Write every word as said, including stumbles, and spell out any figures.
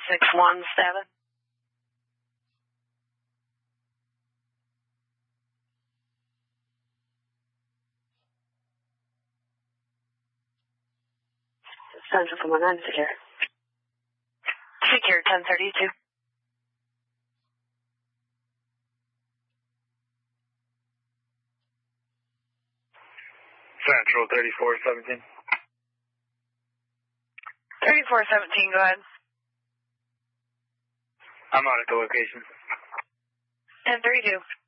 six one seven. Central from one nine, secure. Secure ten thirty-two. Central thirty-four seventeen. thirty-four seventeen, go ahead. I'm out at the location. ten thirty-two.